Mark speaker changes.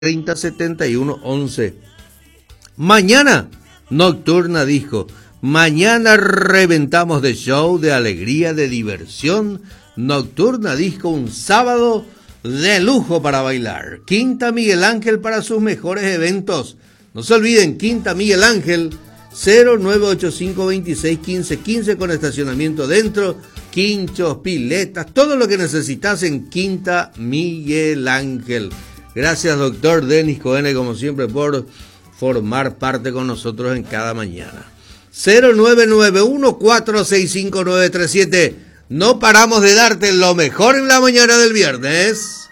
Speaker 1: 30 71 11. Mañana, Nocturna Disco. Mañana reventamos de show, de alegría, de diversión. Nocturna Disco, un sábado de lujo para bailar. Quinta Miguel Ángel para sus mejores eventos. No se olviden, Quinta Miguel Ángel, 0985 26 15 15 con estacionamiento dentro, quinchos, piletas, todo lo que necesitas en Quinta Miguel Ángel. Gracias, doctor Denis Cohen, como siempre, por formar parte con nosotros en cada mañana. 0991-465-937. No paramos de darte lo mejor en la mañana del viernes.